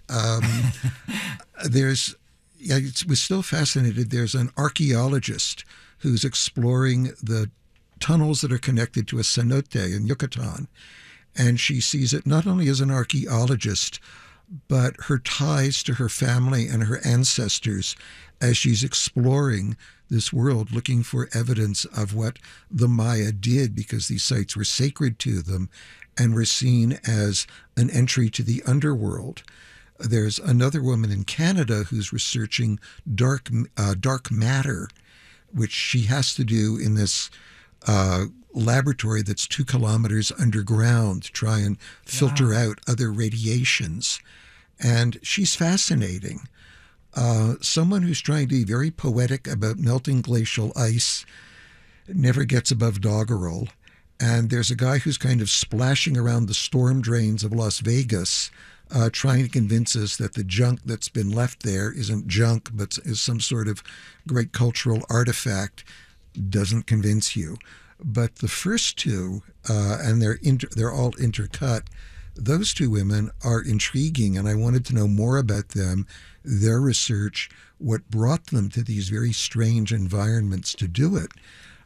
K: I was still fascinated. There's an archaeologist who's exploring the tunnels that are connected to a cenote in Yucatan. And she sees it not only as an archaeologist, but her ties to her family and her ancestors as she's exploring this world, looking for evidence of what the Maya did, because these sites were sacred to them and were seen as an entry to the underworld. There's another woman in Canada who's researching dark matter, which she has to do in this laboratory that's 2 kilometers underground to try and filter out other radiations. And she's fascinating. Someone who's trying to be very poetic about melting glacial ice never gets above doggerel. And there's a guy who's kind of splashing around the storm drains of Las Vegas, trying to convince us that the junk that's been left there isn't junk, but is some sort of great cultural artifact. Doesn't convince you. But the first two, and they're all intercut, those two women are intriguing, and I wanted to know more about them, their research, what brought them to these very strange environments to do it.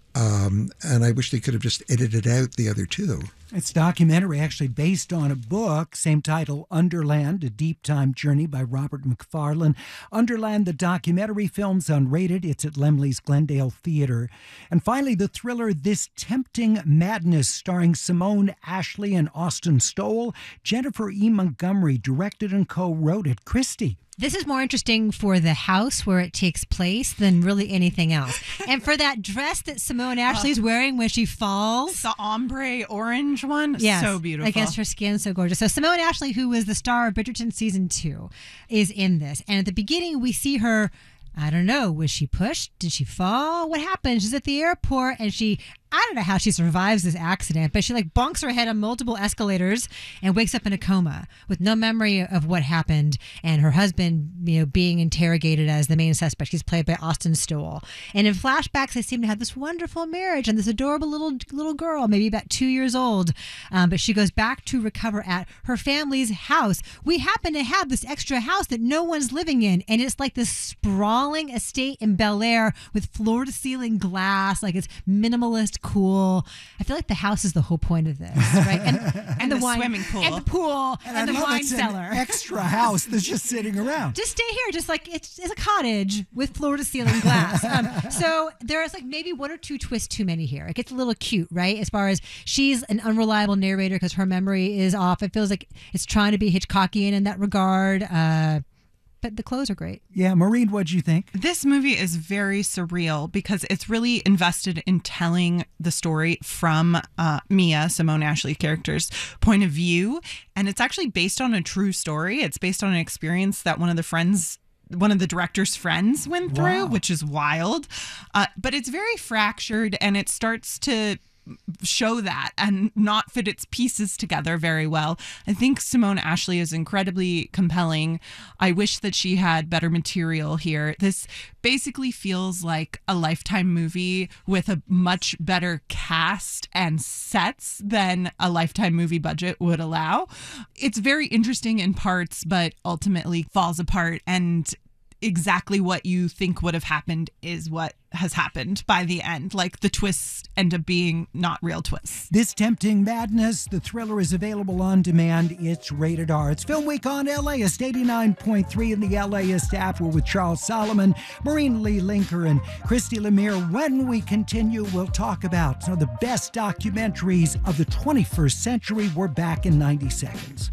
K: And I wish they could have just edited out the other two.
H: It's a documentary actually based on a book, same title, Underland, A Deep Time Journey by Robert McFarlane. Underland, the documentary, film's unrated. It's at Lemley's Glendale Theatre. And finally, the thriller This Tempting Madness, starring Simone Ashley and Austin Stowell. Jennifer E. Montgomery directed and co-wrote it. Christy.
I: This is more interesting for the house where it takes place than really anything else. And for that dress that Simone Ashley's wearing when she falls.
J: The ombre orange one.
I: Yes,
J: So beautiful.
I: against her skin, so gorgeous. So Simone Ashley, who was the star of Bridgerton Season 2, is in this. And at the beginning, we see her, I don't know, was she pushed? Did she fall? What happened? She's at the airport and I don't know how she survives this accident, but she bonks her head on multiple escalators and wakes up in a coma with no memory of what happened. And her husband, being interrogated as the main suspect. He's played by Austin Stowell. And in flashbacks, they seem to have this wonderful marriage and this adorable little girl, maybe about 2 years old. But she goes back to recover at her family's house. We happen to have this extra house that no one's living in, and it's like this sprawling estate in Bel Air with floor-to-ceiling glass, like it's minimalist, cool. I feel like the house is the whole point of this, right? And
J: the
I: wine,
J: swimming pool.
I: and the pool, and the wine cellar.
H: An extra house that's just sitting around.
I: Just stay here, just like it's a cottage with floor-to-ceiling glass. So there's maybe one or two twists too many here. It gets a little cute, right? As far as she's an unreliable narrator because her memory is off. It feels like it's trying to be Hitchcockian in that regard. but the clothes are great.
H: Yeah, Maureen, what'd you think?
J: This movie is very surreal because it's really invested in telling the story from Mia, Simone Ashley character's point of view. And it's actually based on a true story. It's based on an experience that one of the director's friends went through, which is wild. But it's very fractured, and it starts to show that and not fit its pieces together very well. I think Simone Ashley is incredibly compelling. I wish that she had better material here. This basically feels like a Lifetime movie with a much better cast and sets than a Lifetime movie budget would allow. It's very interesting in parts, but ultimately falls apart, and exactly what you think would have happened is what has happened by the end. Like, the twists end up being not real twists.
H: This Tempting Madness, the thriller, is available on demand. It's rated R. It's Film Week on LAist 89.3 in the LAist app. We're with Charles Solomon, Maureen Lee Linker, and Christy Lemire. When we continue, we'll talk about some of the best documentaries of the 21st century. We're back in 90 seconds.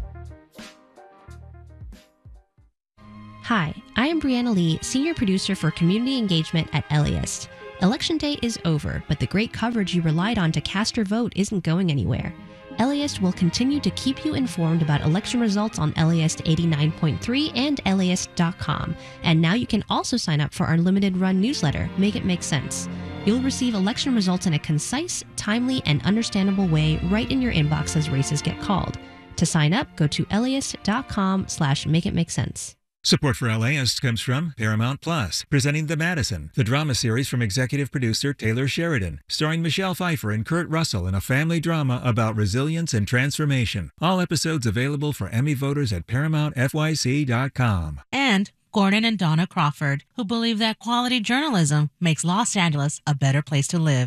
S: Hi, I am Brianna Lee, Senior Producer for Community Engagement at LAist. Election day is over, but the great coverage you relied on to cast your vote isn't going anywhere. LAist will continue to keep you informed about election results on LAist 89.3 and LAist.com. And now you can also sign up for our limited run newsletter, Make It Make Sense. You'll receive election results in a concise, timely, and understandable way right in your inbox as races get called. To sign up, go to LAist.com/makeitmakesense.
N: Support for LAist comes from Paramount Plus, presenting The Madison, the drama series from executive producer Taylor Sheridan, starring Michelle Pfeiffer and Kurt Russell in a family drama about resilience and transformation. All episodes available for Emmy voters at ParamountFYC.com.
T: And Gordon and Donna Crawford, who believe that quality journalism makes Los Angeles a better place to live.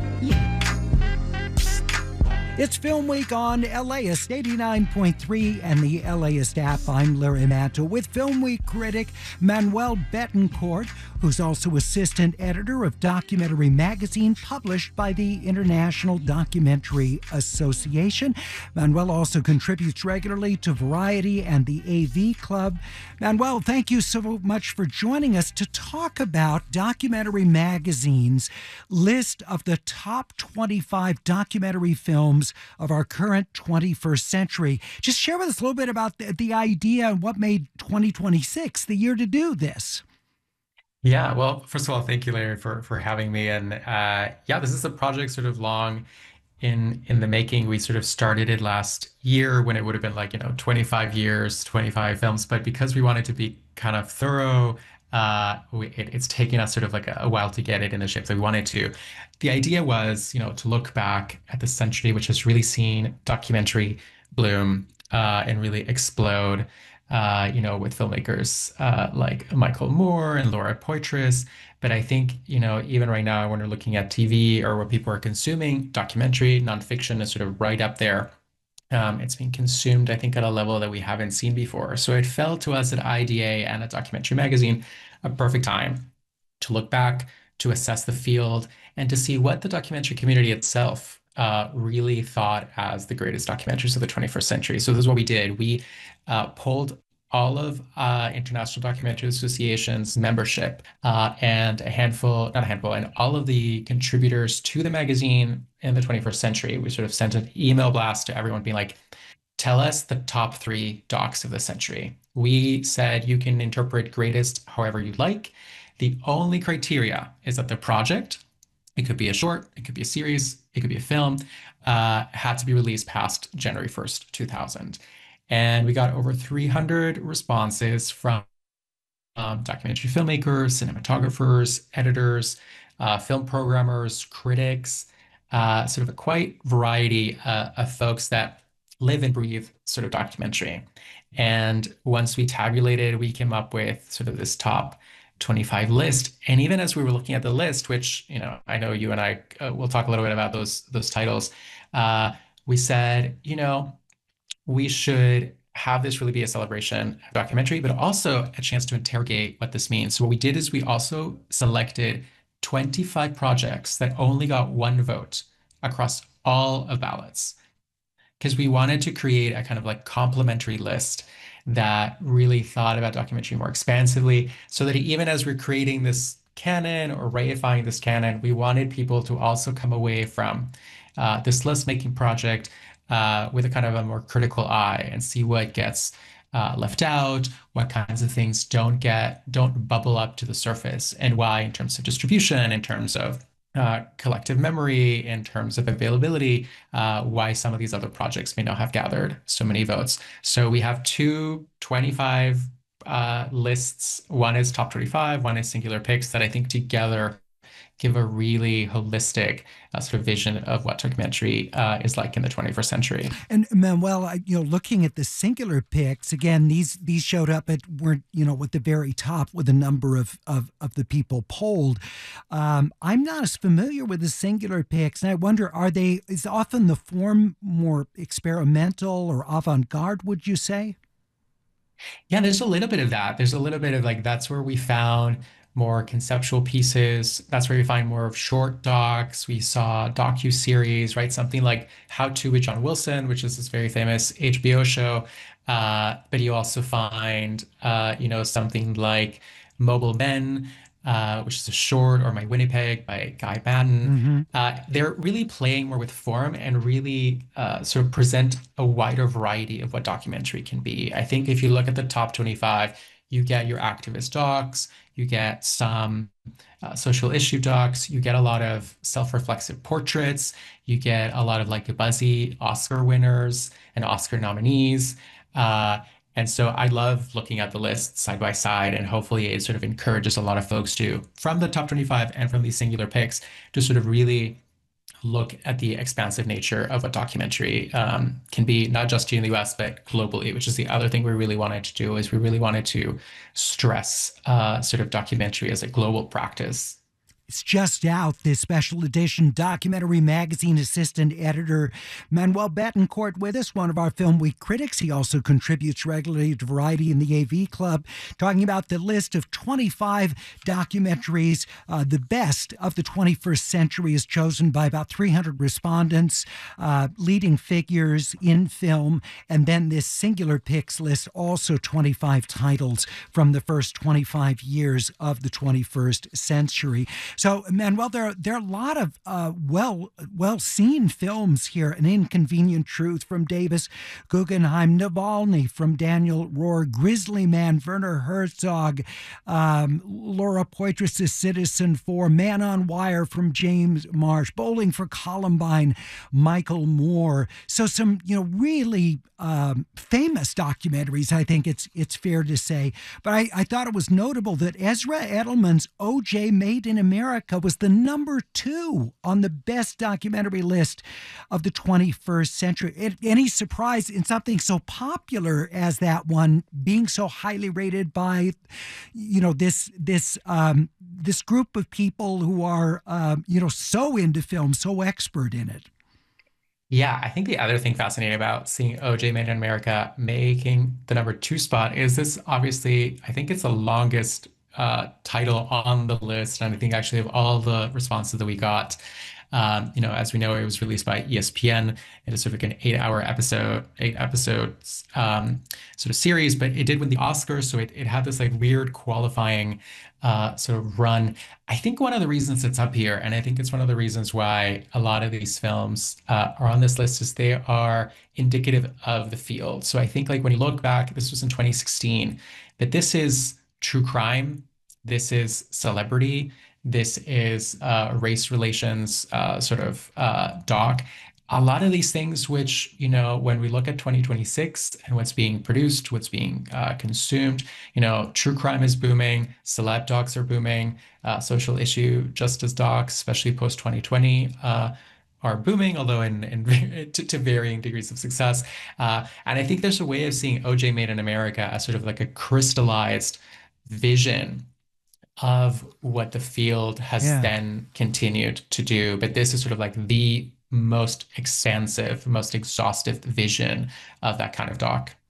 H: It's Film Week on LAist 89.3 and the LAist app. I'm Larry Mantle with Film Week critic Manuel Betancourt, who's also assistant editor of Documentary Magazine, published by the International Documentary Association. Manuel also contributes regularly to Variety and the AV Club. Manuel, thank you so much for joining us to talk about Documentary Magazine's list of the top 25 documentary films of our current 21st century. Just share with us a little bit about the idea and what made 2026 the year to do this.
U: Yeah, well, first of all, thank you, Larry, for having me. And this is a project sort of long in the making. We sort of started it last year when it would have been 25 years, 25 films. But because we wanted to be kind of thorough, it's taken us sort of like a while to get it in the shape that we wanted to. The idea was, to look back at the century, which has really seen documentary bloom and really explode, with filmmakers like Michael Moore and Laura Poitras. But I think, even right now, when we're looking at TV or what people are consuming, documentary, nonfiction is sort of right up there. It's being consumed, I think, at a level that we haven't seen before. So it fell to us at IDA and at Documentary Magazine a perfect time to look back, to assess the field, and to see what the documentary community itself really thought as the greatest documentaries of the 21st century. So this is what we did. We polled all of International Documentary Association's membership and and all of the contributors to the magazine in the 21st century. We sort of sent an email blast to everyone being like, tell us the top 3 docs of the century. We said you can interpret greatest however you like. The only criteria is that the project, it could be a short, it could be a series, it could be a film, had to be released past January 1st, 2000. And we got over 300 responses from documentary filmmakers, cinematographers, editors, film programmers, critics, sort of a quite variety of folks that live and breathe sort of documentary. And once we tabulated, we came up with sort of this top 25 list. And even as we were looking at the list, which, I know you and I will talk a little bit about those titles, we said, we should have this really be a celebration of documentary, but also a chance to interrogate what this means. So what we did is we also selected 25 projects that only got 1 vote across all of ballots, because we wanted to create a kind of like complementary list that really thought about documentary more expansively, so that even as we're creating this canon or reifying this canon, we wanted people to also come away from this list-making project with a kind of a more critical eye and see what gets left out, what kinds of things don't bubble up to the surface, and why, in terms of distribution, in terms of collective memory, in terms of availability, why some of these other projects may not have gathered so many votes. So we have two 25 lists. One is top 25, one is singular picks, that I think together give a really holistic sort of vision of what documentary is like in the 21st century.
H: And Manuel, looking at the singular picks, again, these showed up at at the very top with a number of the people polled. I'm not as familiar with the singular picks, and I wonder, is often the form more experimental or avant-garde, would you say?
U: Yeah, there's a little bit of that. There's a little bit of that's where we found more conceptual pieces. That's where we find more of short docs. We saw docu-series, right? Something like How To with John Wilson, which is this very famous HBO show. But you also find, something like Mobile Men, which is a short, or My Winnipeg by Guy Madden. They're really playing more with form and really sort of present a wider variety of what documentary can be. I think if you look at the top 25, you get your activist docs, you get some social issue docs, you get a lot of self-reflexive portraits, you get a lot of buzzy Oscar winners and Oscar nominees. And so I love looking at the list side by side, and hopefully it sort of encourages a lot of folks to, from the top 25 and from these singular picks, to sort of really look at the expansive nature of what documentary can be, not just here in the US, but globally, which is the other thing we really wanted to do, is we really wanted to stress sort of documentary as a global practice.
H: It's just out, this special edition Documentary Magazine assistant editor Manuel Betancourt with us, one of our Film Week critics. He also contributes regularly to Variety in the AV Club, talking about the list of 25 documentaries. The best of the 21st century is chosen by about 300 respondents, leading figures in film, and then this singular picks list, also 25 titles from the first 25 years of the 21st century. So, Manuel, there are a lot of well-seen films here. An Inconvenient Truth from Davis Guggenheim, Navalny from Daniel Rohr, Grizzly Man, Werner Herzog, Laura Poitras' Citizen4, Man on Wire from James Marsh, Bowling for Columbine, Michael Moore. So some, really famous documentaries, I think it's fair to say. But I thought it was notable that Ezra Edelman's O.J. Made in America was the number 2 on the best documentary list of the 21st century. Any surprise in something so popular as that one being so highly rated by, this group of people who are, so into film, so expert in it?
U: Yeah, I think the other thing fascinating about seeing O.J. Made in America making the number 2 spot is this, obviously, I think it's the longest title on the list, and I think actually of all the responses that we got, as we know, it was released by ESPN. It is sort of like an 8 episodes sort of series, but it did win the Oscars, so it had this weird qualifying sort of run. I think one of the reasons it's up here, and I think it's one of the reasons why a lot of these films are on this list, is they are indicative of the field. So I think when you look back, this was in 2016, that this is true crime, this is celebrity, this is race relations sort of doc. A lot of these things which, when we look at 2026 and what's being produced, what's being consumed, true crime is booming, celeb docs are booming, social issue justice docs, especially post-2020, are booming, although to varying degrees of success. And I think there's a way of seeing O.J. Made in America as sort of like a crystallized vision of what the field has then continued to do. But this is sort of the most expansive, most exhaustive vision of that kind of doc.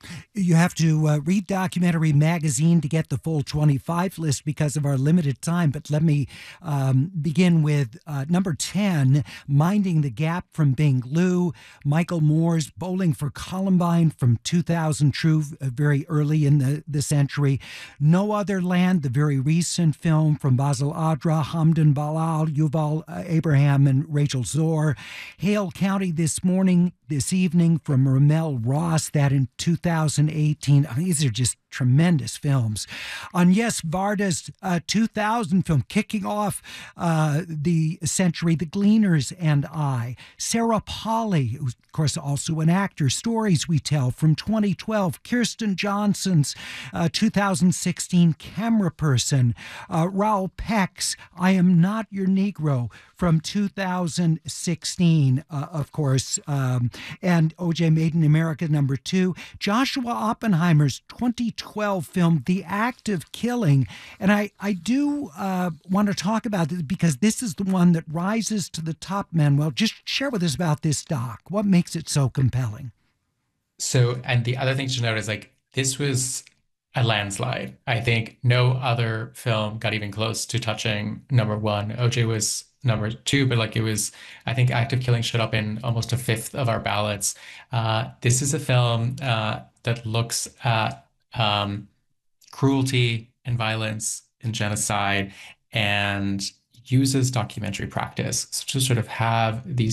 H: You have to read Documentary Magazine to get the full 25 list because of our limited time. But let me begin with number 10, Minding the Gap from Bing Liu, Michael Moore's Bowling for Columbine from 2000, true very early in the century. No Other Land, the very recent film from Basil Adra, Hamdan Balal, Yuval Abraham, and Rachel Zor. Hale County This Evening from Ramel Ross, that in 2018. I mean, these are just tremendous films. Agnes Varda's 2000 film kicking off the century, The Gleaners and I. Sarah Polley, who's of course also an actor, Stories We Tell from 2012. Kirsten Johnson's 2016 Camera Person. Raoul Peck's I Am Not Your Negro from 2016, of course, and O.J. Made in America, number 2. Joshua Oppenheimer's 2012 film, The Act of Killing. And I do want to talk about this because this is the one that rises to the top, Manuel. Just share with us about this doc. What makes it so compelling?
U: So, and the other thing to note is like, this was a landslide. I think no other film got even close to touching number 1. OJ was number 2, but like it was, I think Act of Killing showed up in almost a fifth of our ballots. This is a film that looks at cruelty and violence and genocide and uses documentary practice to sort of have these